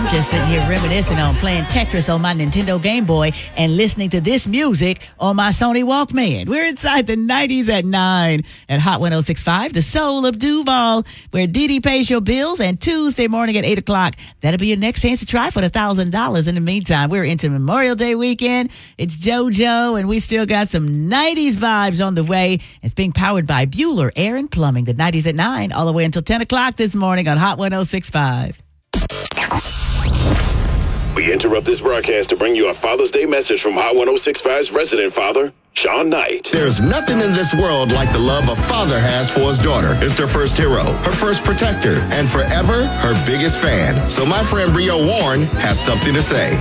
I'm just sitting here reminiscing on playing Tetris on my Nintendo Game Boy and listening to this music on my Sony Walkman. We're inside the 90s at 9 at Hot 106.5, the soul of Duval, where Dee pays your bills, and Tuesday morning at 8 o'clock, that'll be your next chance to try for the $1,000. In the meantime, we're into Memorial Day weekend. It's JoJo, and we still got some 90s vibes on the way. It's being powered by Bueller Air and Plumbing. The 90s at 9, all the way until 10 o'clock this morning on Hot 106.5. We interrupt this broadcast to bring you a Father's Day message from Hot 106.5's resident father, Sean Knight. There's nothing in this world like the love a father has for his daughter. It's their first hero, her first protector, and forever her biggest fan. So my friend Rio Warren has something to say.